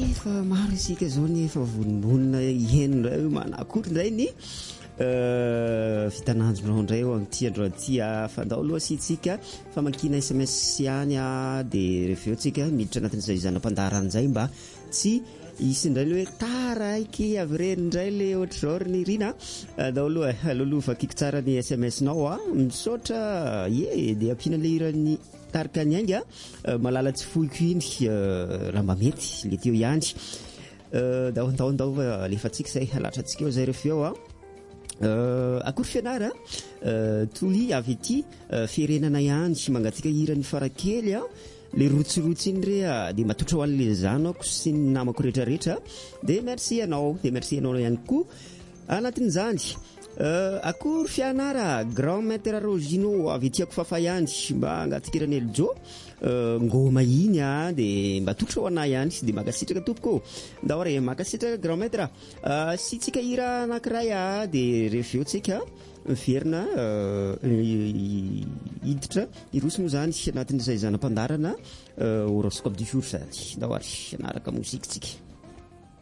fa maro isika zao ny efa vononona ihenondray manakory indray ny fitananjonao indray eo amin'ity andro aty fandao aloha sitsika fa mankina SMS ihany dia rehefa eo tsika miditra anatin'izay zanam-pandaran'izay mba tsy isy indray le hoe taraiky avy reny indray le ohatr'izao ny rina dao aloha aloloha kiko tsara ny SMS-nao misaotra dia ampiana le iran'ny tarika ny ainga malala tsy foiko iny raha mba mety le teo ihany dao alefatsika zay halatra antsika eo zay rehefa eo akory fianara toy avy ety firenana ihany mangatsika iran'ny farakely le rotsirotsy iny dia matotra ho an'le zanako sy ny namako rehetrarehetra dia merci ianao ihany koa anatin'izany akory fianara grand maître Rogino avy ety ako ihany mba angatikirany eljo ngoma iny dia mba totra ho anahy ihany dia makasitraka tompoko ndao re makasitraka grand maître sy tsika hira anankiray dia rehefa eo tsika miverina hiditra iroso moa zany anatin'izay zanam-pandarana horoscope du jour zany ndao ary anaraka mozika tsika